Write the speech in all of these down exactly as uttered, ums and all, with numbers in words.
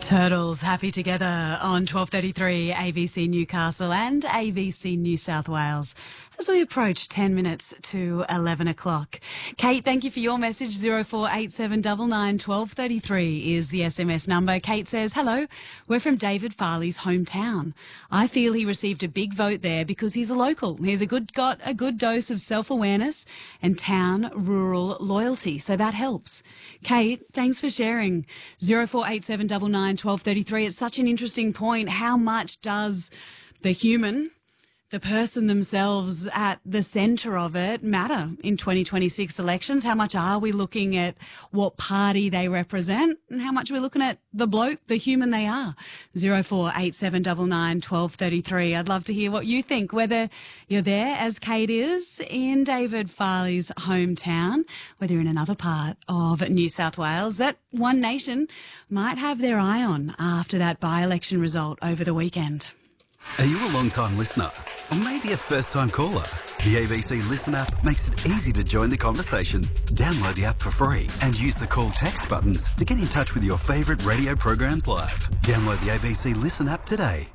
Turtles happy together on twelve thirty-three A B C Newcastle and A B C New South Wales as we approach ten minutes to eleven o'clock. Kate, thank you for your message. zero four eight seven nine nine one two three three is the S M S number. Kate says, hello, we're from David Farley's hometown. I feel he received a big vote there because he's a local. He's a good, got a good dose of self-awareness and town-rural loyalty, so that helps. Kate, thanks for sharing. zero four eight seven nine nine one two three three. It's such an interesting point. How much does the human, the person themselves at the centre of it, matter in twenty twenty-six elections? How much are we looking at what party they represent, and how much are we looking at the bloke, the human they are? zero four eight seven nine nine one two three three. I'd love to hear what you think, whether you're there, as Kate is, in David Farley's hometown, whether you're in another part of New South Wales that One Nation might have their eye on after that by-election result over the weekend. Are you a long-time listener? Or maybe a first-time caller? The A B C Listen app makes it easy to join the conversation. Download the app for free and use the call text buttons to get in touch with your favourite radio programs live. Download the A B C Listen app today.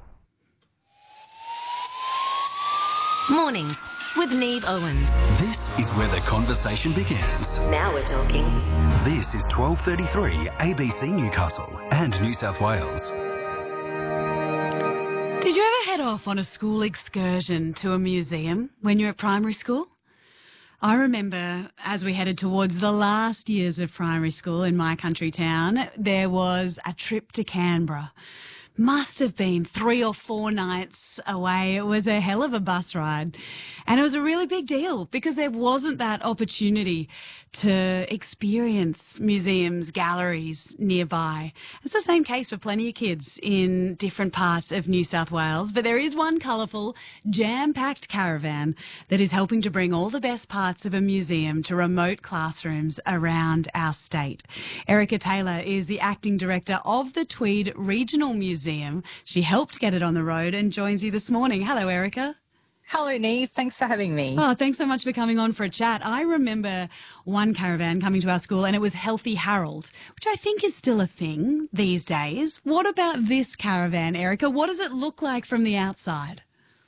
Mornings with Neve Owens. This is where the conversation begins. Now we're talking. This is twelve thirty-three A B C Newcastle and New South Wales. Did you ever head off on a school excursion to a museum when you were at primary school? I remember as we headed towards the last years of primary school in my country town, there was a trip to Canberra. Must have been three or four nights away. It was a hell of a bus ride. And it was a really big deal because there wasn't that opportunity to experience museums, galleries nearby. It's the same case for plenty of kids in different parts of New South Wales. But there is one colourful, jam-packed caravan that is helping to bring all the best parts of a museum to remote classrooms around our state. Erica Taylor is the acting director of the Tweed Regional Museum. She helped get it on the road and joins you this morning. Hello, Erica. Hello, Neve. Thanks for having me. Oh, thanks so much for coming on for a chat. I remember one caravan coming to our school and it was Healthy Harold, which I think is still a thing these days. What about this caravan, Erica? What does it look like from the outside?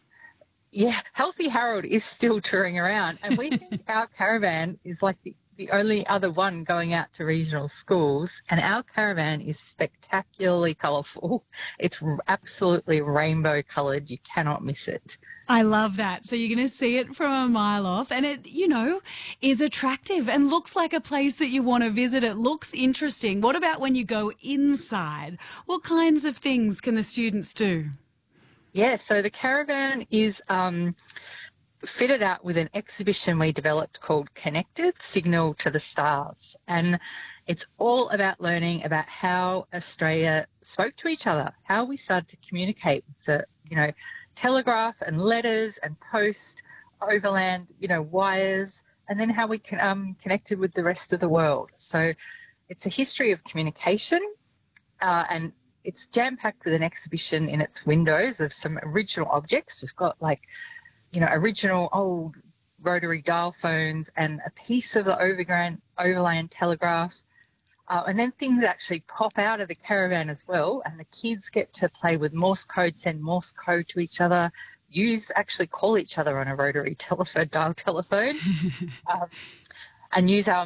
Yeah, Healthy Harold is still touring around, and we think our caravan is like the the only other one going out to regional schools, and our caravan is spectacularly colourful. It's absolutely rainbow coloured. You cannot miss it. I love that. So you're going to see it from a mile off, and it, you know, is attractive and looks like a place that you want to visit. It looks interesting. What about when you go inside? What kinds of things can the students do? Yeah, so the caravan is um, fitted out with an exhibition we developed called Connected, Signal to the Stars. And it's all about learning about how Australia spoke to each other, how we started to communicate with the, you know, telegraph and letters and post, overland, you know, wires, and then how we can, um, connected with the rest of the world. So it's a history of communication, uh, and it's jam-packed with an exhibition in its windows of some original objects. We've got like, you know, original old rotary dial phones and a piece of the overground overland telegraph. Uh, and then things actually pop out of the caravan as well, and the kids get to play with Morse code, send Morse code to each other, use, actually call each other on a rotary telephone, dial telephone, um, and use our